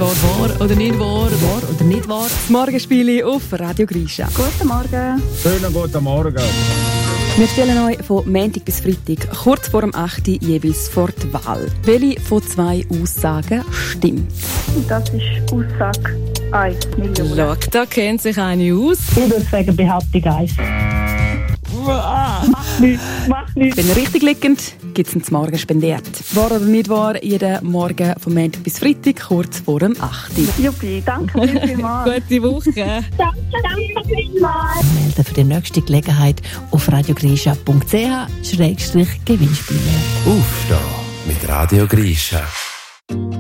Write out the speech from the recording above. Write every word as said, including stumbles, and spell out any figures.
wahr, wahr oder nicht wahr, wahr oder nicht wahr. Das Morgenspiel auf Radio Grisha. Guten Morgen. Schönen guten Morgen. Wir stellen euch von Montag bis Freitag kurz vor dem acht Uhr jeweils vor die Wahl. Welche von zwei Aussagen stimmt? Das ist Aussage eins Million. Schau, da kennt sich eine aus. Ich würde sagen Behauptung eins. Mach nichts, mach nichts. Wenn ihr richtig liegend, gibt es einen Morgen spendiert. Wahr oder nicht wahr, jeden Morgen von Montag bis Freitag kurz vor dem acht Uhr. Juppie, danke vielmals. Gute Woche. Danke, danke vielmals. Melden für die nächste Gelegenheit auf radiogrisha punkt c h Schrägstrich Gewinnspiele. Aufstehen mit Radio Grisha.